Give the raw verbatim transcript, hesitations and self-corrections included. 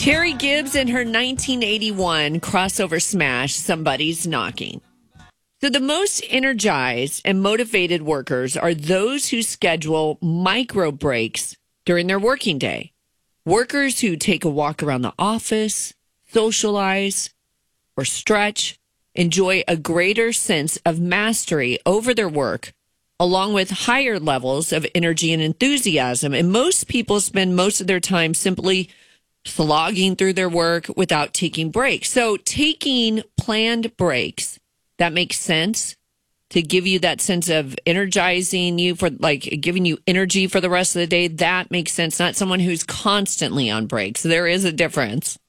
Terry Gibbs and her nineteen eighty-one crossover smash, Somebody's Knocking. So the most energized and motivated workers are those who schedule micro breaks during their working day. Workers who take a walk around the office, socialize, or stretch, enjoy a greater sense of mastery over their work, along with higher levels of energy and enthusiasm. And most people spend most of their time simply slogging through their work without taking breaks. So taking planned breaks, that makes sense to give you that sense of energizing you for like giving you energy for the rest of the day. That makes sense. Not someone who's constantly on breaks. There is a difference.